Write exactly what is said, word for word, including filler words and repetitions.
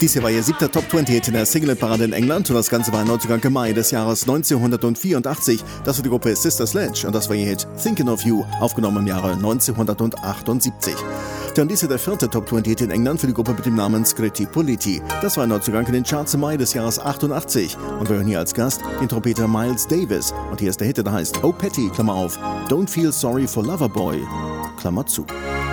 Dies hier war ihr siebter Top zwanzig Hit in der Single-Parade in England und das Ganze war ein Neuzugang im Mai des Jahres neunzehnhundertvierundachtzig. Das war die Gruppe Sister Sledge und das war ihr Hit Thinking of You, aufgenommen im Jahre neunzehnhundertachtundsiebzig. Ja, und dies hier der vierte Top zwanzig Hit in England für die Gruppe mit dem Namen Scritti Politti. Das war ein Neuzugang in den Charts im Mai des Jahres achtundachtzig. Und wir hören hier als Gast den Trompeter Miles Davis. Und hier ist der Hit, der heißt Oh Petty, Klammer auf, Don't Feel Sorry for Loverboy, Klammer zu.